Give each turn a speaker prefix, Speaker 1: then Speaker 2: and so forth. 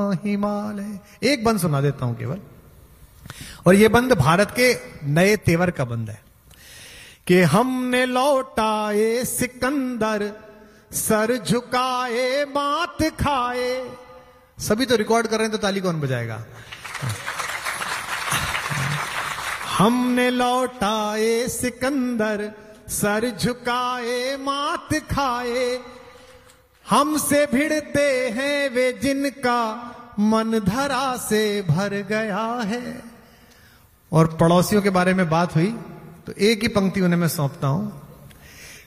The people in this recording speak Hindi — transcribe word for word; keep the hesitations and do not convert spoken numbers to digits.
Speaker 1: हिमालय। एक बंद सुना देता हूं केवल, और ये बंद भारत के नए तेवर का बंद है कि हमने लौटाए सिकंदर, सर झुकाए मात खाए। सभी तो रिकॉर्ड कर रहे हैं, तो ताली कौन बजाएगा? हमने लौटाए सिकंदर, सर झुकाए मात खाए। हमसे भिड़ते हैं वे जिनका मन धरा से भर गया है। और पड़ोसियों के बारे में बात हुई तो एक ही पंक्ति उन्हें मैं सौंपता हूं